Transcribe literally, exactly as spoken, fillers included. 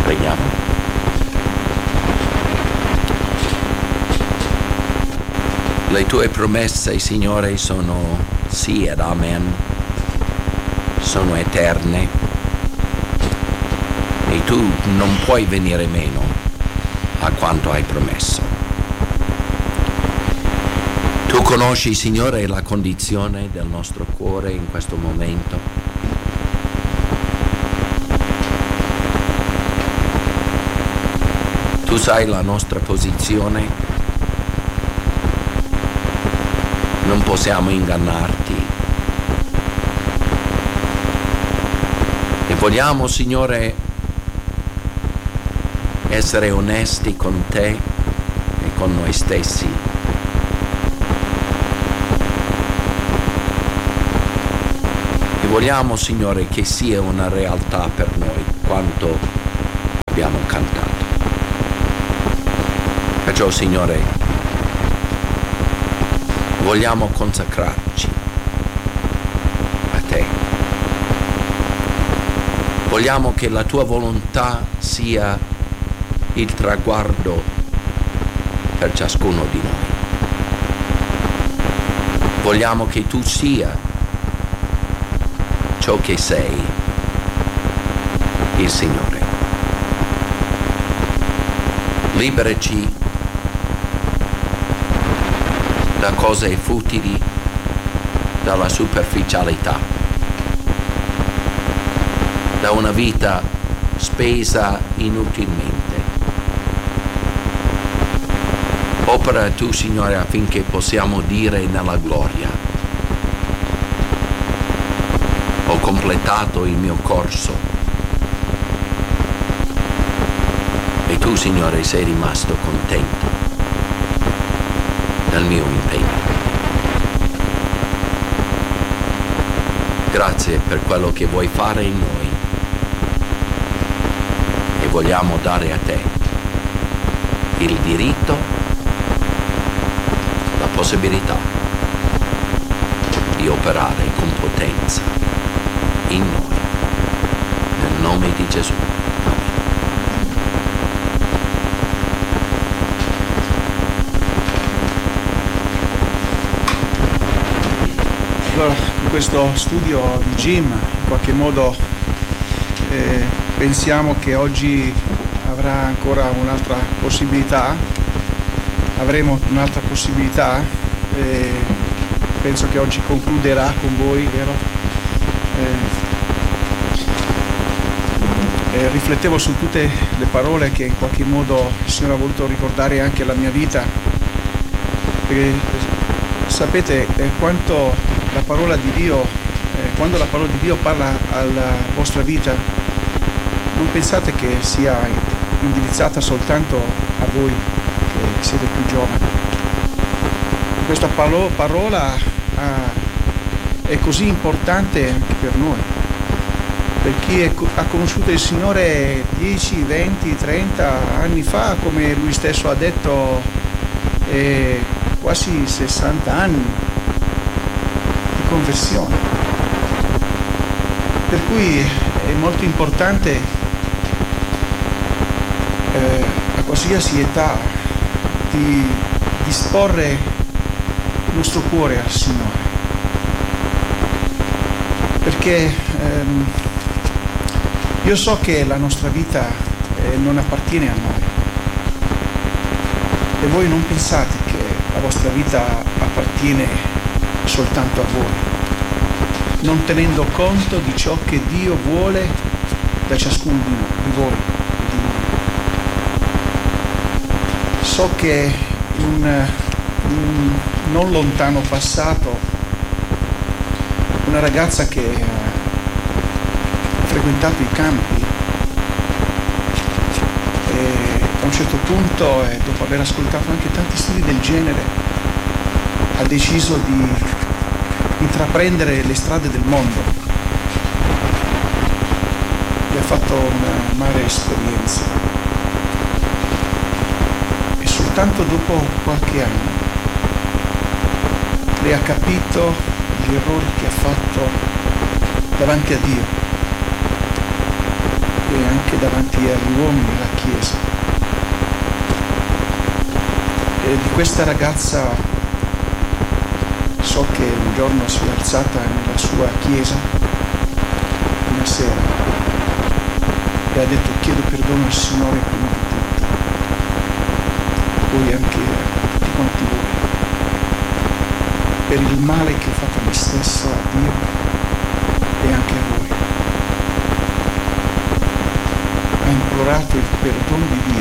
Preghiamo. Le tue promesse, Signore, sono sì ed amen, sono eterne e tu non puoi venire meno a quanto hai promesso. Tu conosci, Signore, la condizione del nostro cuore in questo momento. Tu sai la nostra posizione, non possiamo ingannarti. E vogliamo, Signore, essere onesti con te e con noi stessi. E vogliamo, Signore, che sia una realtà per noi quanto abbiamo cantato. Perciò, Signore, vogliamo consacrarci a te. Vogliamo che la tua volontà sia il traguardo per ciascuno di noi. Vogliamo che tu sia ciò che sei, il Signore. Liberaci da cose futili, dalla superficialità, da una vita spesa inutilmente. Opera tu, Signore, affinché possiamo dire nella gloria: ho completato il mio corso. E tu, Signore, sei rimasto contento del mio impegno. Grazie per quello che vuoi fare in noi e vogliamo dare a te il diritto, la possibilità di operare con potenza in noi, nel nome di Gesù. Allora, in questo studio di Jim, in qualche modo eh, pensiamo che oggi avrà ancora un'altra possibilità, avremo un'altra possibilità, eh, penso che oggi concluderà con voi, vero? Eh, eh, riflettevo su tutte le parole che in qualche modo il Signore ha voluto ricordare anche alla mia vita, perché sapete eh, quanto la parola di Dio, eh, quando la parola di Dio parla alla vostra vita, non pensate che sia indirizzata soltanto a voi che siete più giovani. Questa palo- parola ah, è così importante anche per noi, per chi è, ha conosciuto il Signore dieci, venti, trenta anni fa, come Lui stesso ha detto, eh, quasi sessanta anni conversione, per cui è molto importante eh, a qualsiasi età di disporre il nostro cuore al Signore, perché ehm, io so che la nostra vita eh, non appartiene a noi e voi non pensate che la vostra vita appartiene soltanto a voi, non tenendo conto di ciò che Dio vuole da ciascuno di voi. Di noi. So che in un non lontano passato una ragazza che ha frequentato i campi e a un certo punto, e dopo aver ascoltato anche tanti studi del genere, ha deciso di intraprendere le strade del mondo e ha fatto una amara esperienza, e soltanto dopo qualche anno lei ha capito gli errori che ha fatto davanti a Dio e anche davanti agli uomini della Chiesa. E di questa ragazza so che un giorno si è alzata nella sua chiesa, una sera, e ha detto: chiedo perdono al Signore prima di tutto, poi anche a tutti quanti voi, per il male che ho fatto a me stesso, a Dio e anche a voi. Ha implorato il perdono di Dio